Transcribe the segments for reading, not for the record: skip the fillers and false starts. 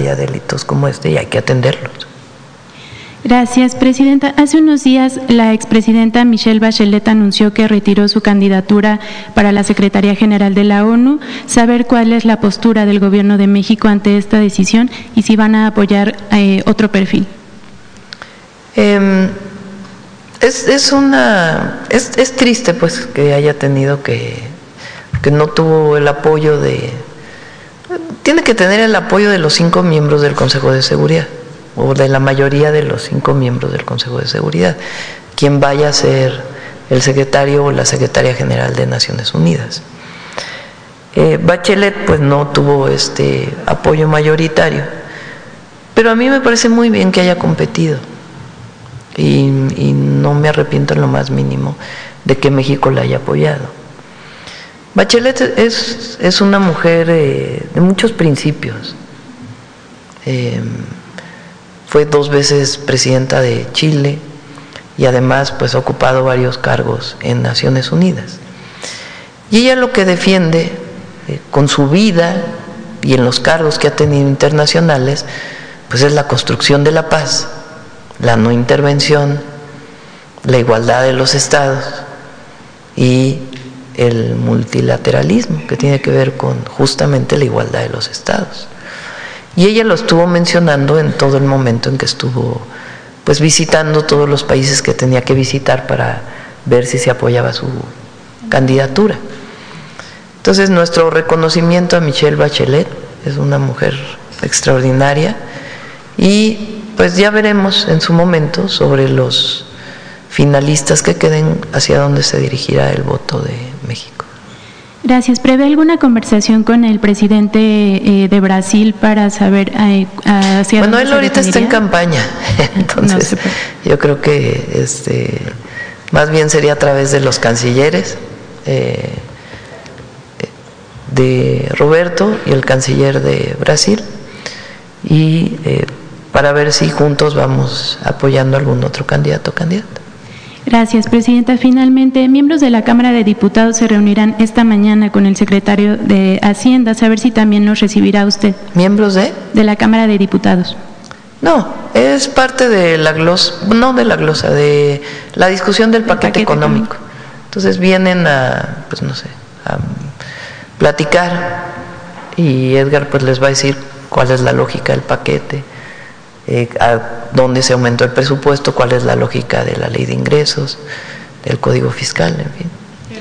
haya delitos como este y hay que atenderlos. Gracias, Presidenta. Hace unos días la expresidenta Michelle Bachelet anunció que retiró su candidatura para la Secretaría General de la ONU. Saber cuál es la postura del Gobierno de México ante esta decisión y si van a apoyar otro perfil. Es triste pues que haya tenido que no tuvo el apoyo tiene que tener el apoyo de los 5 miembros del Consejo de Seguridad, o de la mayoría de los 5 miembros del Consejo de Seguridad, quien vaya a ser el secretario o la secretaria general de Naciones Unidas. Bachelet pues no tuvo apoyo mayoritario, pero a mí me parece muy bien que haya competido y no me arrepiento en lo más mínimo de que México la haya apoyado. Bachelet es una mujer de muchos principios. Fue 2 veces presidenta de Chile y además pues ha ocupado varios cargos en Naciones Unidas. Y ella lo que defiende con su vida y en los cargos que ha tenido internacionales, pues es la construcción de la paz, la no intervención, la igualdad de los estados y el multilateralismo, que tiene que ver con justamente la igualdad de los estados. Y ella lo estuvo mencionando en todo el momento en que estuvo pues visitando todos los países que tenía que visitar para ver si se apoyaba su candidatura. Entonces nuestro reconocimiento a Michelle Bachelet, es una mujer extraordinaria, y pues ya veremos en su momento sobre los finalistas que queden hacia dónde se dirigirá el voto de México. Gracias. ¿Prevé alguna conversación con el presidente de Brasil para saber hacia dónde? Bueno, él ahorita está en campaña, entonces yo creo que más bien sería a través de los cancilleres, de Roberto y el canciller de Brasil, y para ver si juntos vamos apoyando a algún otro candidato o candidata. Gracias, Presidenta. Finalmente, miembros de la Cámara de Diputados se reunirán esta mañana con el secretario de Hacienda, a saber si también nos recibirá usted. ¿Miembros de? De la Cámara de Diputados. No, es parte de la glosa, no de la glosa, de la discusión del paquete económico. Entonces vienen a, pues no sé, a platicar y Edgar pues les va a decir cuál es la lógica del paquete, a dónde se aumentó el presupuesto, cuál es la lógica de la ley de ingresos, del código fiscal, en fin.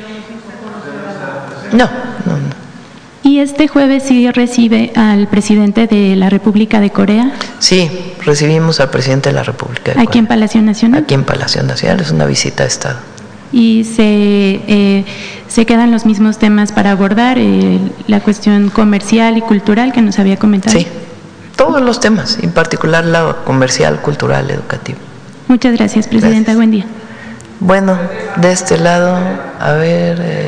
No. ¿Y este jueves sí recibe al presidente de la República de Corea? Sí, recibimos al presidente de la República de Corea. ¿Aquí en Palacio Nacional? Aquí en Palacio Nacional, es una visita de Estado. ¿Y se quedan los mismos temas para abordar, la cuestión comercial y cultural que nos había comentado? Sí. Todos los temas, en particular la comercial, cultural, educativa. Muchas gracias, Presidenta. Gracias. Buen día. Bueno, de este lado, a ver.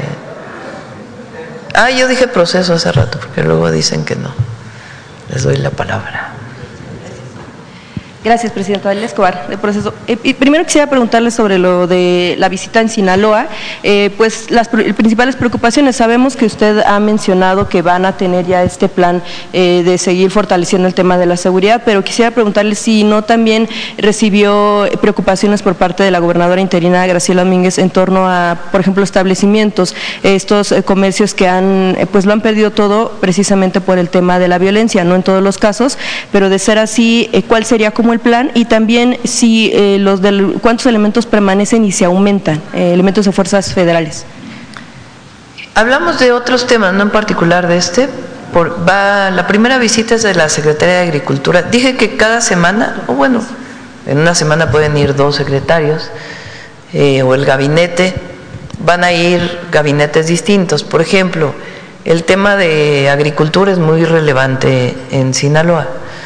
Yo dije proceso hace rato, porque luego dicen que no. Les doy la palabra. Gracias, Presidenta. Dalia Escobar, de Proceso. Primero quisiera preguntarle sobre lo de la visita en Sinaloa. Pues las principales preocupaciones, sabemos que usted ha mencionado que van a tener ya este plan de seguir fortaleciendo el tema de la seguridad, pero quisiera preguntarle si no también recibió preocupaciones por parte de la gobernadora interina Graciela Domínguez en torno a, por ejemplo, establecimientos, estos comercios que pues lo han perdido todo precisamente por el tema de la violencia, no en todos los casos, pero de ser así, ¿cuál sería como el plan? Y también si cuántos elementos permanecen y se aumentan, elementos de fuerzas federales. Hablamos de otros temas, no en particular de este. La primera visita es de la Secretaría de Agricultura. Dije que cada semana, o bueno, en una semana pueden ir 2 secretarios, o el gabinete, van a ir gabinetes distintos. Por ejemplo, el tema de agricultura es muy relevante en Sinaloa.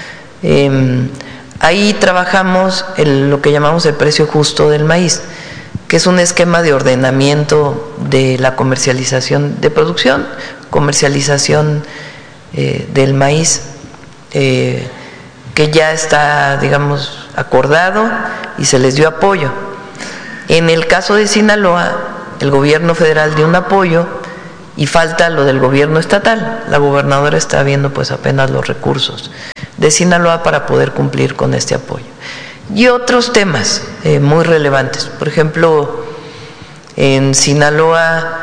Ahí trabajamos lo que llamamos el precio justo del maíz, que es un esquema de ordenamiento de la comercialización de producción, comercialización del maíz, que ya está, digamos, acordado y se les dio apoyo. En el caso de Sinaloa, el gobierno federal dio un apoyo y falta lo del gobierno estatal. La gobernadora está viendo pues apenas los recursos. de Sinaloa para poder cumplir con este apoyo. Y otros temas muy relevantes, por ejemplo, en Sinaloa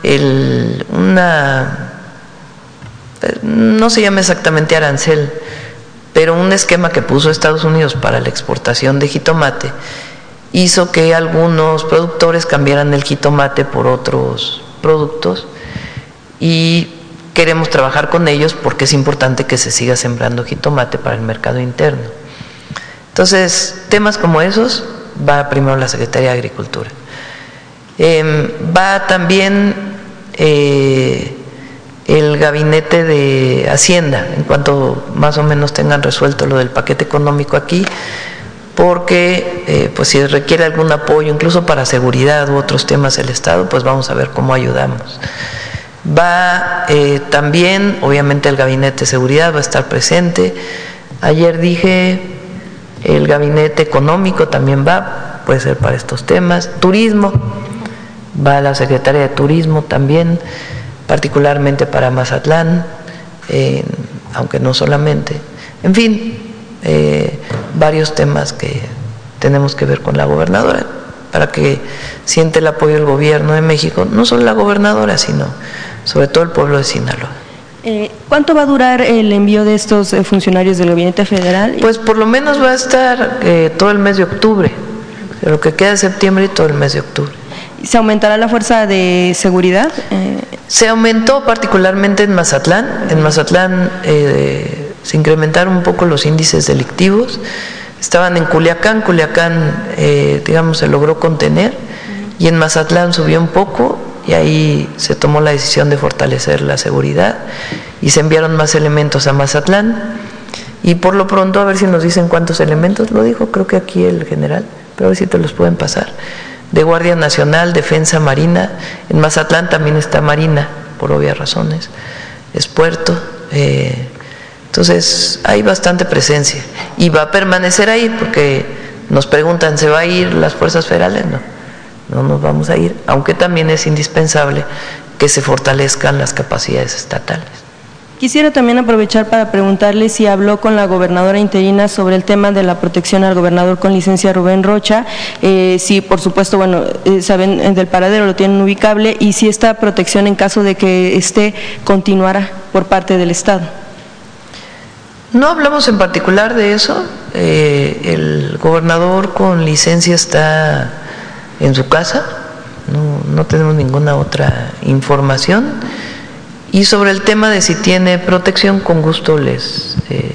no se llama exactamente arancel, pero un esquema que puso Estados Unidos para la exportación de jitomate hizo que algunos productores cambiaran el jitomate por otros productos, y queremos trabajar con ellos porque es importante que se siga sembrando jitomate para el mercado interno. Entonces, temas como esos va primero la Secretaría de Agricultura. Va también el Gabinete de Hacienda, en cuanto más o menos tengan resuelto lo del paquete económico aquí, porque pues si requiere algún apoyo, incluso para seguridad u otros temas del Estado, pues vamos a ver cómo ayudamos. Va también, obviamente, el Gabinete de Seguridad va a estar presente. Ayer dije, el Gabinete Económico también va, puede ser para estos temas. Turismo, va la Secretaría de Turismo también, particularmente para Mazatlán, aunque no solamente. En fin, varios temas que tenemos que ver con la gobernadora, para que siente el apoyo del gobierno de México, no solo la gobernadora, sino sobre todo el pueblo de Sinaloa. ¿Cuánto va a durar el envío de estos funcionarios del gabinete federal? Pues por lo menos va a estar todo el mes de octubre, lo que queda de septiembre y todo el mes de octubre. ¿Se aumentará la fuerza de seguridad? Se aumentó particularmente en Mazatlán. En Mazatlán se incrementaron un poco los índices delictivos. Estaban en Culiacán, digamos, se logró contener, y en Mazatlán subió un poco, y ahí se tomó la decisión de fortalecer la seguridad y se enviaron más elementos a Mazatlán. Y por lo pronto, a ver si nos dicen cuántos elementos, lo dijo creo que aquí el general, pero a ver si te los pueden pasar, de Guardia Nacional, Defensa, Marina. En Mazatlán también está Marina, por obvias razones, es puerto. Entonces hay bastante presencia y va a permanecer ahí, porque nos preguntan, ¿se va a ir las fuerzas federales? No nos vamos a ir, aunque también es indispensable que se fortalezcan las capacidades estatales. Quisiera también aprovechar para preguntarle si habló con la gobernadora interina sobre el tema de la protección al gobernador con licencia, Rubén Rocha, si por supuesto, bueno, saben del paradero, lo tienen ubicable, y si esta protección, en caso de que esté, continuará por parte del Estado. No hablamos en particular de eso. El gobernador con licencia está en su casa, no tenemos ninguna otra información. Y sobre el tema de si tiene protección, con gusto les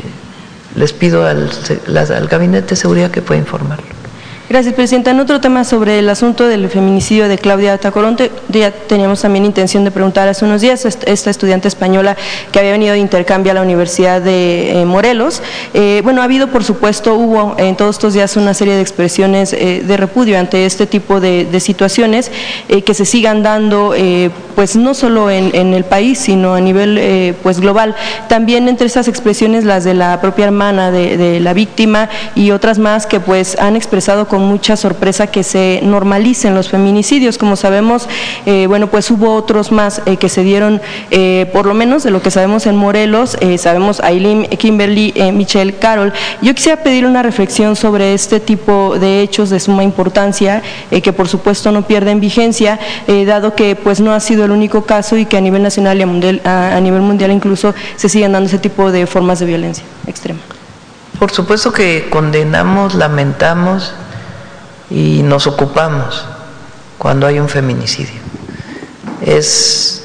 pido al Gabinete de Seguridad que pueda informarlo. Gracias, Presidenta. En otro tema sobre el asunto del feminicidio de Claudia Tacoronte, ya teníamos también intención de preguntar hace unos días, esta estudiante española que había venido de intercambio a la Universidad de Morelos. Bueno, ha habido, por supuesto, hubo en todos estos días una serie de expresiones de repudio ante este tipo de situaciones que se sigan dando, pues no solo en el país, sino a nivel pues global. También entre estas expresiones las de la propia hermana de la víctima y otras más que pues han expresado con mucha sorpresa que se normalicen los feminicidios. Como sabemos, bueno, pues hubo otros más que se dieron, por lo menos de lo que sabemos en Morelos, sabemos Aileen, Kimberly, Michelle, Carol. Yo quisiera pedir una reflexión sobre este tipo de hechos de suma importancia, que por supuesto no pierden vigencia, dado que pues no ha sido el único caso y que a nivel nacional y a nivel mundial incluso se siguen dando ese tipo de formas de violencia extrema. Por supuesto que condenamos, lamentamos y nos ocupamos cuando hay un feminicidio. Es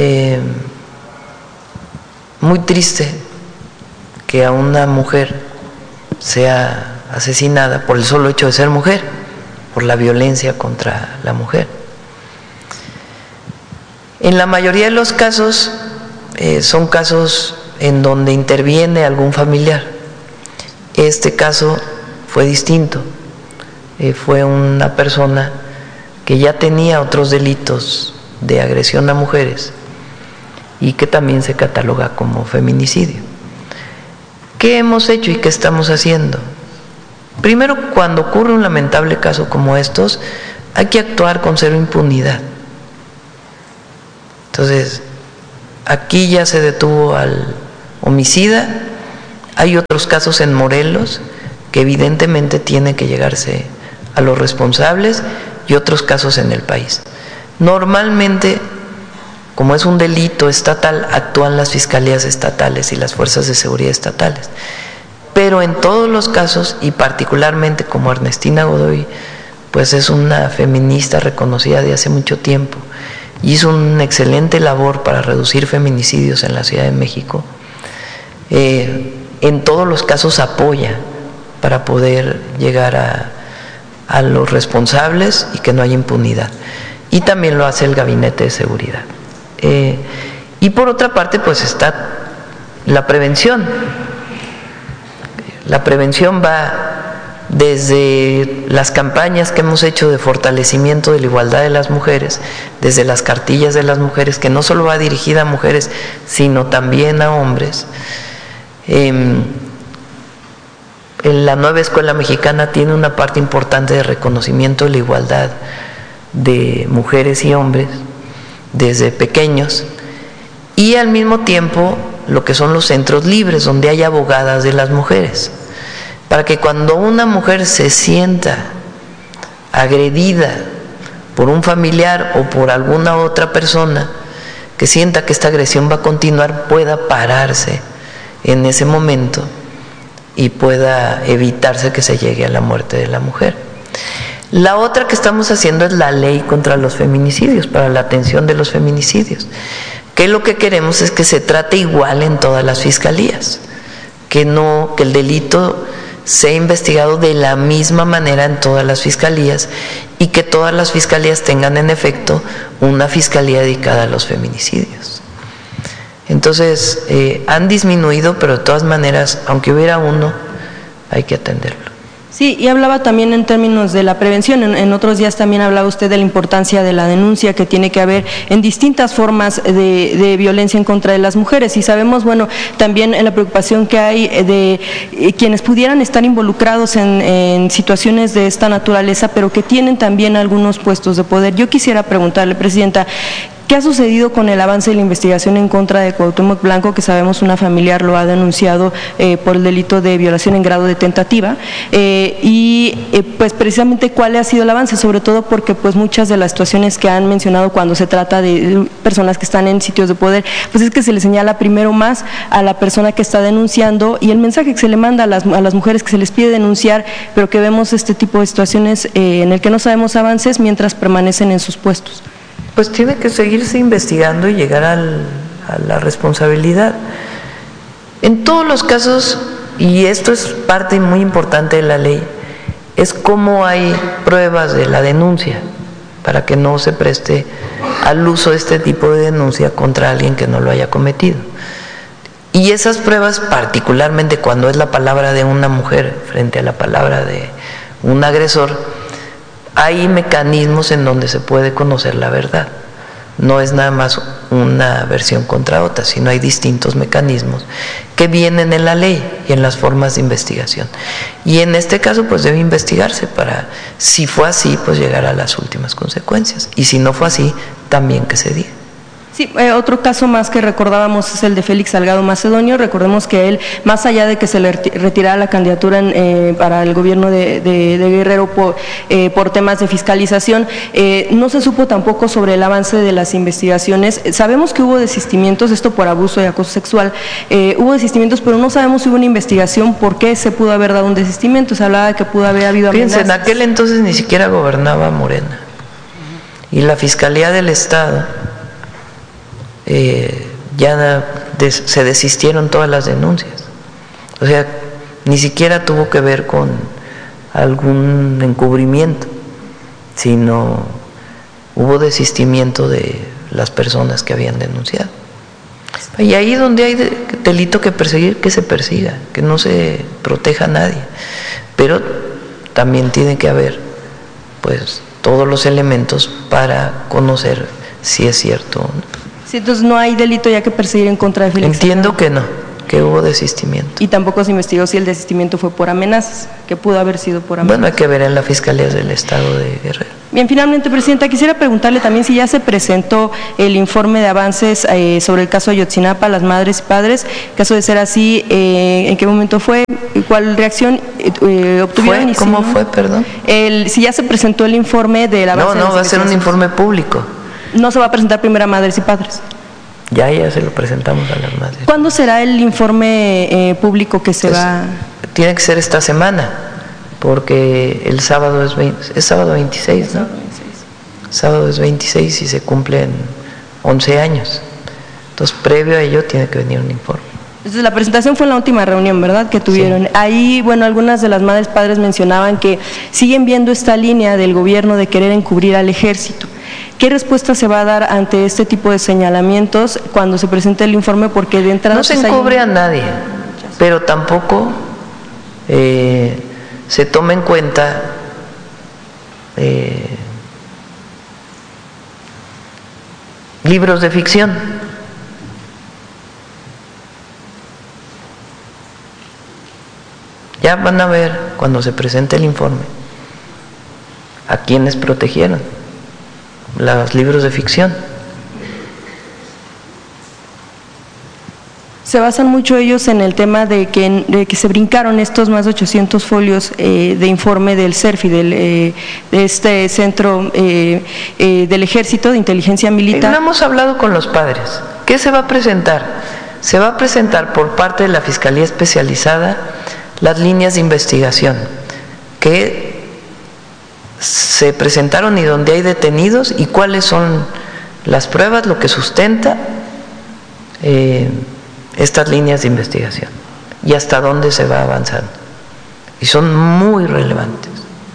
muy triste que a una mujer sea asesinada por el solo hecho de ser mujer, por la violencia contra la mujer. En la mayoría de los casos son casos en donde interviene algún familiar. Este caso fue distinto. Fue una persona que ya tenía otros delitos de agresión a mujeres y que también se cataloga como feminicidio. ¿Qué hemos hecho y qué estamos haciendo? Primero, cuando ocurre un lamentable caso como estos, hay que actuar con cero impunidad. Entonces, aquí ya se detuvo al homicida, Hay otros casos en Morelos que evidentemente tiene que llegarse a los responsables y otros casos en el país. Normalmente, como es un delito estatal, actúan las fiscalías estatales y las fuerzas de seguridad estatales. Pero en todos los casos, y particularmente como Ernestina Godoy, pues es una feminista reconocida de hace mucho tiempo, hizo una excelente labor para reducir feminicidios en la Ciudad de México, en todos los casos apoya para poder llegar a los responsables y que no haya impunidad. Y también lo hace el Gabinete de Seguridad. Y por otra parte, pues está la prevención. La prevención va desde las campañas que hemos hecho de fortalecimiento de la igualdad de las mujeres, desde las cartillas de las mujeres, que no solo va dirigida a mujeres, sino también a hombres. En la nueva escuela mexicana tiene una parte importante de reconocimiento de la igualdad de mujeres y hombres desde pequeños, y al mismo tiempo lo que son los centros libres, donde hay abogadas de las mujeres, para que cuando una mujer se sienta agredida por un familiar o por alguna otra persona, que sienta que esta agresión va a continuar, pueda pararse en ese momento y pueda evitarse que se llegue a la muerte de la mujer. La otra que estamos haciendo es la ley contra los feminicidios, para la atención de los feminicidios, que lo que queremos es que se trate igual en todas las fiscalías, que el delito sea investigado de la misma manera en todas las fiscalías y que todas las fiscalías tengan en efecto una fiscalía dedicada a los feminicidios. Entonces, han disminuido, pero de todas maneras, aunque hubiera uno, hay que atenderlo. Sí, y hablaba también en términos de la prevención. En otros días también hablaba usted de la importancia de la denuncia que tiene que haber en distintas formas de violencia en contra de las mujeres. Y sabemos, bueno, también en la preocupación que hay de quienes pudieran estar involucrados en situaciones de esta naturaleza, pero que tienen también algunos puestos de poder. Yo quisiera preguntarle, Presidenta, ¿qué ha sucedido con el avance de la investigación en contra de Cuauhtémoc Blanco, que sabemos una familiar lo ha denunciado por el delito de violación en grado de tentativa? Pues precisamente cuál ha sido el avance, sobre todo porque pues muchas de las situaciones que han mencionado cuando se trata de personas que están en sitios de poder, pues es que se le señala primero más a la persona que está denunciando, y el mensaje que se le manda a las mujeres que se les pide denunciar, pero que vemos este tipo de situaciones en el que no sabemos avances mientras permanecen en sus puestos. Pues tiene que seguirse investigando y llegar a la responsabilidad. En todos los casos, y esto es parte muy importante de la ley, es cómo hay pruebas de la denuncia para que no se preste al uso de este tipo de denuncia contra alguien que no lo haya cometido. Y esas pruebas, particularmente cuando es la palabra de una mujer frente a la palabra de un agresor, hay mecanismos en donde se puede conocer la verdad. No es nada más una versión contra otra, sino hay distintos mecanismos que vienen en la ley y en las formas de investigación. Y en este caso, pues debe investigarse para, si fue así, pues llegar a las últimas consecuencias. Y si no fue así, también que se diga. Sí, otro caso más que recordábamos es el de Félix Salgado Macedonio. Recordemos que él, más allá de que se le retirara la candidatura para el gobierno de Guerrero por temas de fiscalización, no se supo tampoco sobre el avance de las investigaciones. Sabemos que hubo desistimientos, esto por abuso y acoso sexual, hubo desistimientos, pero no sabemos si hubo una investigación por qué se pudo haber dado un desistimiento. Se hablaba de que pudo haber habido amenazas. Fíjense, en aquel entonces ni siquiera gobernaba Morena, y la Fiscalía del Estado se desistieron todas las denuncias. O sea, ni siquiera tuvo que ver con algún encubrimiento, sino hubo desistimiento de las personas que habían denunciado. Y ahí donde hay delito que perseguir, que se persiga, que no se proteja a nadie. Pero también tiene que haber, pues, todos los elementos para conocer si es cierto o no. Sí, entonces no hay delito ya que perseguir en contra de Félix. Entiendo que no, que hubo desistimiento. Y tampoco se investigó si el desistimiento fue por amenazas, que pudo haber sido por amenazas. Bueno, hay que ver en la Fiscalía del Estado de Guerrero. Bien, finalmente, Presidenta, quisiera preguntarle también si ya se presentó el informe de avances sobre el caso Ayotzinapa, las madres y padres. En caso de ser así, ¿en qué momento fue? ¿Cuál reacción obtuvieron? ¿Cómo fue, perdón? Si ya se presentó el informe del avance. No, va a ser un informe público. ¿No se va a presentar primero a madres y padres? Ya se lo presentamos a las madres. ¿Cuándo será el informe público que se va? Tiene que ser esta semana, porque el sábado es sábado 26, ¿no? Sábado es 26 y se cumplen 11 años. Entonces, previo a ello tiene que venir un informe. Entonces, la presentación fue en la última reunión, ¿verdad?, que tuvieron. Sí. Ahí, bueno, algunas de las madres padres mencionaban que siguen viendo esta línea del gobierno de querer encubrir al ejército. ¿Qué respuesta se va a dar ante este tipo de señalamientos cuando se presente el informe? Porque de entrada... No se encubre a nadie, pero tampoco se toma en cuenta libros de ficción. Ya van a ver cuando se presente el informe a quienes protegieron los libros de ficción. Se basan mucho ellos en el tema de que se brincaron estos más de 800 folios de informe del CERFI, de este centro del Ejército de Inteligencia Militar. No hemos hablado con los padres. ¿Qué se va a presentar? Se va a presentar por parte de la Fiscalía Especializada las líneas de investigación que se presentaron y donde hay detenidos y cuáles son las pruebas, lo que sustenta estas líneas de investigación y hasta dónde se va avanzando. Y son muy relevantes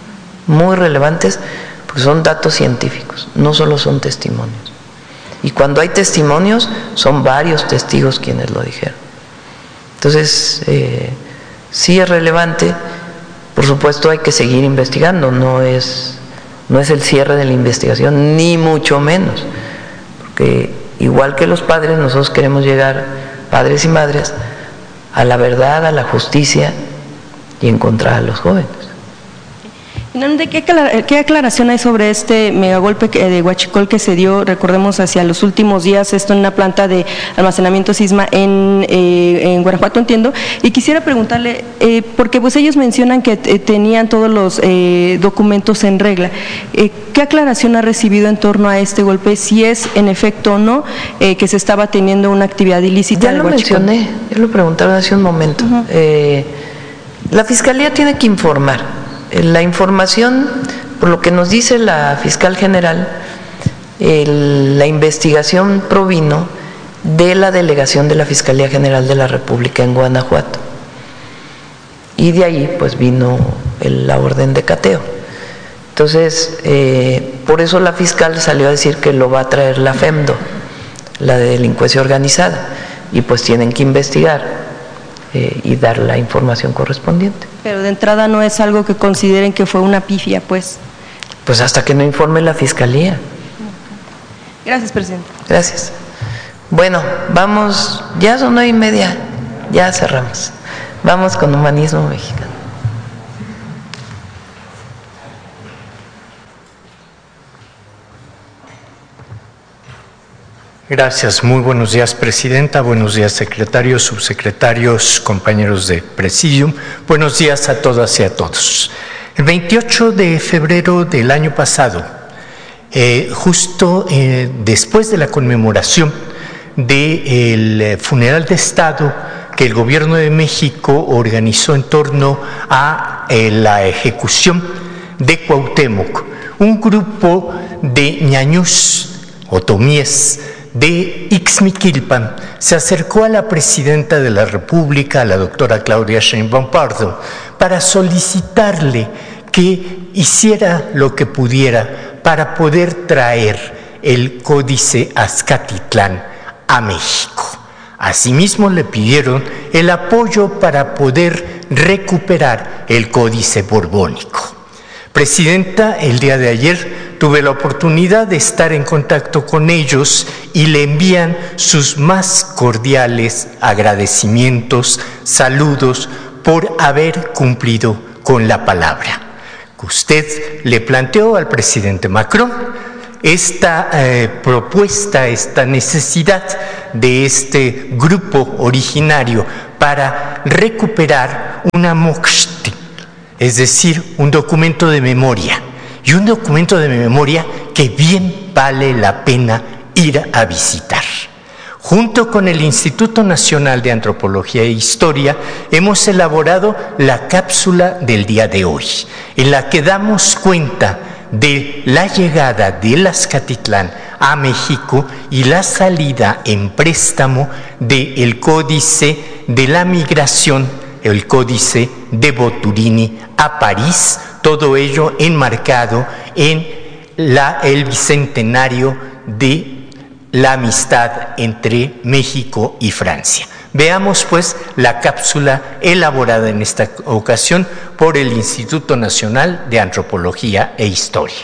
porque son datos científicos, no solo son testimonios. Y cuando hay testimonios son varios testigos quienes lo dijeron. Entonces, sí es relevante. Por supuesto hay que seguir investigando, no es el cierre de la investigación, ni mucho menos, porque igual que los padres, nosotros queremos llegar, padres y madres, a la verdad, a la justicia y encontrar a los jóvenes. Finalmente, ¿qué aclaración hay sobre este megagolpe de huachicol que se dio, recordemos, hacia los últimos días, esto en una planta de almacenamiento Sisma en Guanajuato, entiendo? Y quisiera preguntarle, porque pues ellos mencionan que tenían todos los documentos en regla. ¿Qué aclaración ha recibido en torno a este golpe, si es en efecto o no que se estaba teniendo una actividad ilícita? Ya lo mencioné, ya lo preguntaron hace un momento. La Fiscalía tiene que informar. La información, por lo que nos dice la fiscal general, la investigación provino de la delegación de la Fiscalía General de la República en Guanajuato. Y de ahí pues vino la orden de cateo. Entonces, por eso la fiscal salió a decir que lo va a traer la FEMDO, la de delincuencia organizada, y pues tienen que investigar y dar la información correspondiente. Pero de entrada no es algo que consideren que fue una pifia, pues. Pues hasta que no informe la Fiscalía. Gracias, Presidente. Gracias. Bueno, vamos, ya son 9:30, ya cerramos. Vamos con Humanismo Mexicano. Gracias, muy buenos días, Presidenta, buenos días, secretarios, subsecretarios, compañeros de Presidium, buenos días a todas y a todos. El 28 de febrero del año pasado, justo después de la conmemoración del funeral de Estado que el Gobierno de México organizó en torno a la ejecución de Cuauhtémoc, un grupo de ñañús, otomíes, de Ixmiquilpan se acercó a la Presidenta de la República, a la doctora Claudia Sheinbaum Pardo, para solicitarle que hiciera lo que pudiera para poder traer el Códice Azcatitlán a México. Asimismo, le pidieron el apoyo para poder recuperar el Códice Borbónico. Presidenta, el día de ayer tuve la oportunidad de estar en contacto con ellos y le envían sus más cordiales agradecimientos, saludos por haber cumplido con la palabra. que usted le planteó al presidente Macron esta propuesta, esta necesidad de este grupo originario para recuperar una moxti, es decir, un documento de memoria, y un documento de memoria que bien vale la pena ir a visitar. Junto con el Instituto Nacional de Antropología e Historia hemos elaborado la cápsula del día de hoy, en la que damos cuenta de la llegada del Azcatitlán a México y la salida en préstamo del Códice de la Migración, el Códice de Boturini a París, todo ello enmarcado en el bicentenario de la amistad entre México y Francia. Veamos pues la cápsula elaborada en esta ocasión por el Instituto Nacional de Antropología e Historia.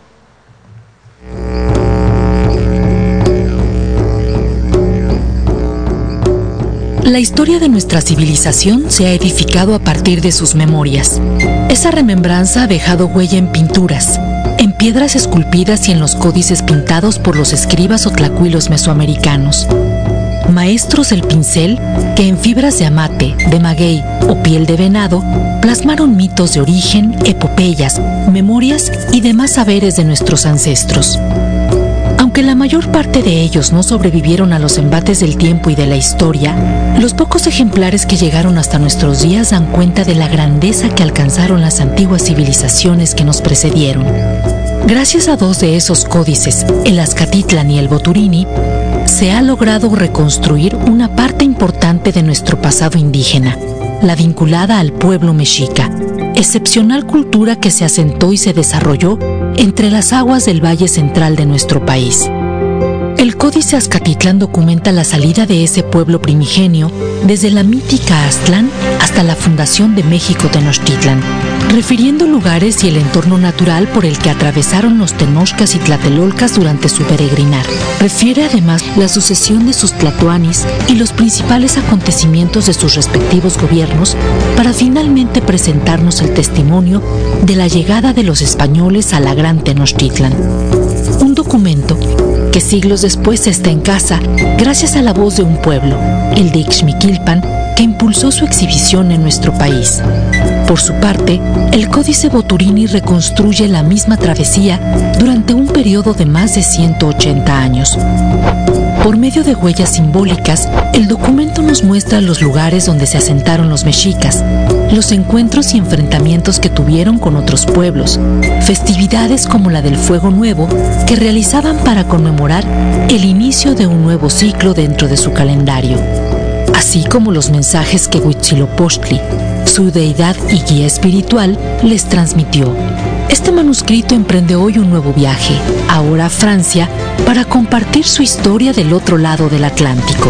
La historia de nuestra civilización se ha edificado a partir de sus memorias. Esa remembranza ha dejado huella en pinturas, en piedras esculpidas y en los códices pintados por los escribas o tlacuilos mesoamericanos. Maestros del pincel que en fibras de amate, de maguey o piel de venado plasmaron mitos de origen, epopeyas, memorias y demás saberes de nuestros ancestros. Aunque la mayor parte de ellos no sobrevivieron a los embates del tiempo y de la historia, los pocos ejemplares que llegaron hasta nuestros días dan cuenta de la grandeza que alcanzaron las antiguas civilizaciones que nos precedieron. Gracias a dos de esos códices, el Azcatitlán y el Boturini, se ha logrado reconstruir una parte importante de nuestro pasado indígena, la vinculada al pueblo mexica, excepcional cultura que se asentó y se desarrolló entre las aguas del valle central de nuestro país. El Códice Azcatitlán documenta la salida de ese pueblo primigenio desde la mítica Aztlán hasta la fundación de México Tenochtitlan, refiriendo lugares y el entorno natural por el que atravesaron los tenochcas y tlatelolcas durante su peregrinar. Refiere además la sucesión de sus tlatoanis y los principales acontecimientos de sus respectivos gobiernos para finalmente presentarnos el testimonio de la llegada de los españoles a la Gran Tenochtitlan. Un documento que siglos después está en casa gracias a la voz de un pueblo, el de Ixmiquilpan, que impulsó su exhibición en nuestro país. Por su parte, el Códice Boturini reconstruye la misma travesía durante un periodo de más de 180 años. Por medio de huellas simbólicas, el documento nos muestra los lugares donde se asentaron los mexicas, los encuentros y enfrentamientos que tuvieron con otros pueblos, festividades como la del Fuego Nuevo que realizaban para conmemorar el inicio de un nuevo ciclo dentro de su calendario, así como los mensajes que Huitzilopochtli, su deidad y guía espiritual, les transmitió. Este manuscrito emprende hoy un nuevo viaje, ahora a Francia, para compartir su historia del otro lado del Atlántico.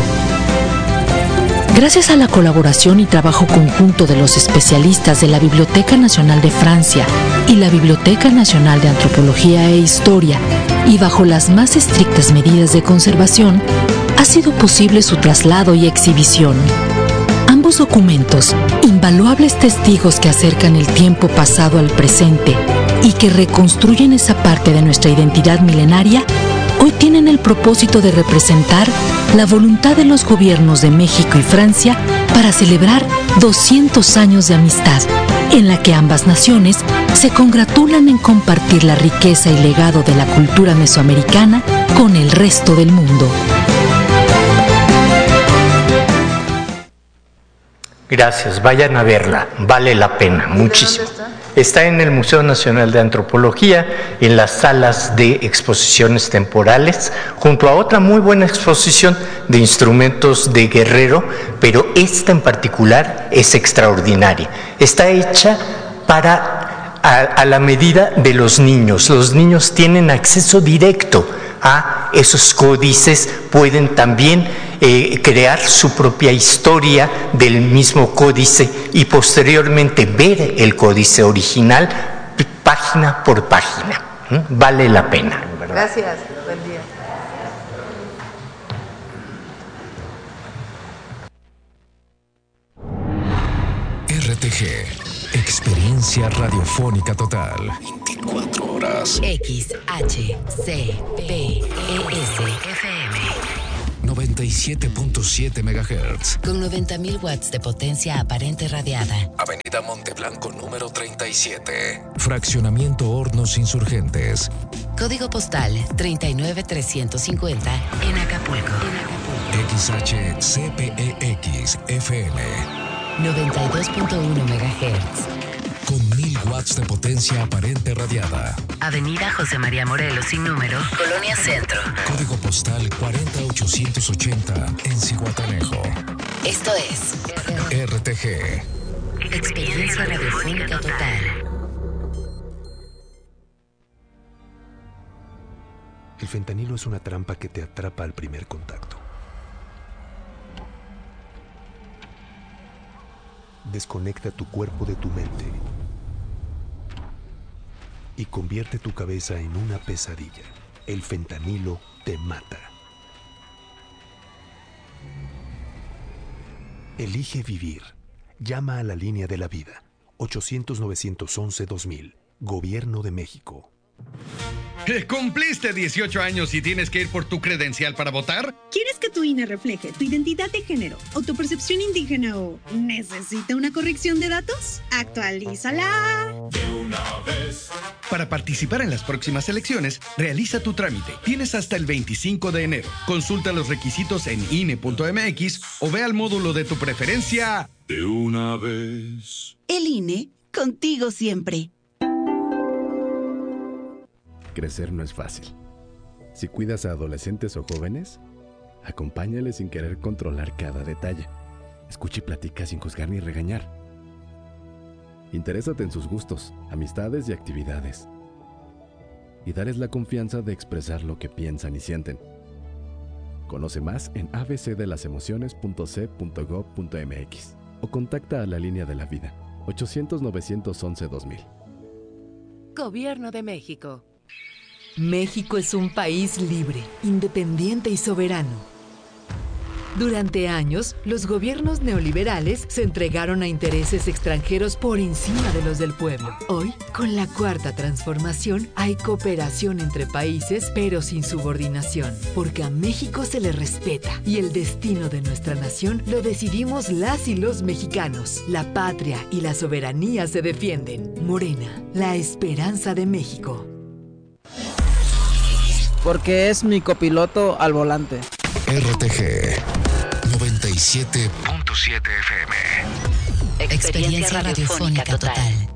Gracias a la colaboración y trabajo conjunto de los especialistas de la Biblioteca Nacional de Francia y la Biblioteca Nacional de Antropología e Historia, y bajo las más estrictas medidas de conservación, ha sido posible su traslado y exhibición. Ambos documentos, invaluables testigos que acercan el tiempo pasado al presente y que reconstruyen esa parte de nuestra identidad milenaria, hoy tienen el propósito de representar la voluntad de los gobiernos de México y Francia para celebrar 200 años de amistad, en la que ambas naciones se congratulan en compartir la riqueza y legado de la cultura mesoamericana con el resto del mundo. Gracias, vayan a verla, vale la pena, muchísimo. Está en el Museo Nacional de Antropología, en las salas de exposiciones temporales, junto a otra muy buena exposición de instrumentos de Guerrero, pero esta en particular es extraordinaria. Está hecha a la medida de los niños. Los niños tienen acceso directo a esos códices, pueden también crear su propia historia del mismo códice y posteriormente ver el códice original página por página. Vale la pena, ¿verdad? Gracias, buen día. RTG Experiencia radiofónica total. 24 horas. XHCPES-FM 97.7 MHz. con 90.000 watts de potencia aparente radiada. Avenida Monteblanco número 37. Fraccionamiento Hornos Insurgentes. Código postal 39350 en Acapulco. XHCPEX-FM 92.1 MHz. con 1000 watts de potencia aparente radiada. Avenida José María Morelos sin número, Colonia Centro. Código postal 40880 en Zihuatanejo. Esto es RTG. Experiencia radiofónica total. El fentanilo es una trampa que te atrapa al primer contacto. Desconecta tu cuerpo de tu mente y convierte tu cabeza en una pesadilla. El fentanilo te mata. Elige vivir. Llama a la línea de la vida. 800-911-2000. Gobierno de México. ¿Cumpliste 18 años y tienes que ir por tu credencial para votar? ¿Quieres que tu INE refleje tu identidad de género o tu percepción indígena o necesita una corrección de datos? ¡Actualízala! De una vez. Para participar en las próximas elecciones, realiza tu trámite. Tienes hasta el 25 de enero. Consulta los requisitos en INE.mx o ve al módulo de tu preferencia. De una vez. El INE, contigo siempre. Crecer no es fácil. Si cuidas a adolescentes o jóvenes, acompáñales sin querer controlar cada detalle. Escucha y platica sin juzgar ni regañar. Interésate en sus gustos, amistades y actividades. Y dales la confianza de expresar lo que piensan y sienten. Conoce más en abcdelasemociones.c.gov.mx o contacta a la línea de la vida 800-911-2000. Gobierno de México. México es un país libre, independiente y soberano. Durante años, los gobiernos neoliberales se entregaron a intereses extranjeros por encima de los del pueblo. Hoy, con la Cuarta Transformación, hay cooperación entre países, pero sin subordinación, porque a México se le respeta y el destino de nuestra nación lo decidimos las y los mexicanos. La patria y la soberanía se defienden. Morena, la esperanza de México. Porque es mi copiloto al volante. RTG 97.7 FM. Experiencia radiofónica total.